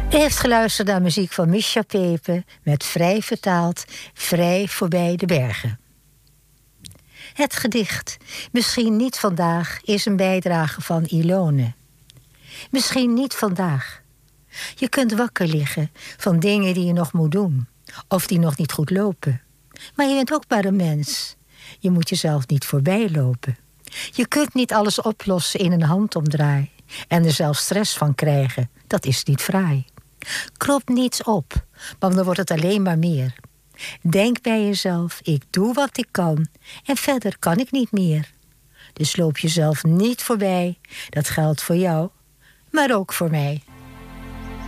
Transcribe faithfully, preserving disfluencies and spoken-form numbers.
U heeft geluisterd naar muziek van Mischa Pepe met vrij vertaald Vrij voorbij de bergen. Het gedicht Misschien niet vandaag is een bijdrage van Ilone. Misschien niet vandaag. Je kunt wakker liggen van dingen die je nog moet doen of die nog niet goed lopen. Maar je bent ook maar een mens. Je moet jezelf niet voorbij lopen. Je kunt niet alles oplossen in een handomdraai en er zelf stress van krijgen. Dat is niet fraai. Krop niets op, want dan wordt het alleen maar meer. Denk bij jezelf, ik doe wat ik kan en verder kan ik niet meer. Dus loop jezelf niet voorbij. Dat geldt voor jou, maar ook voor mij.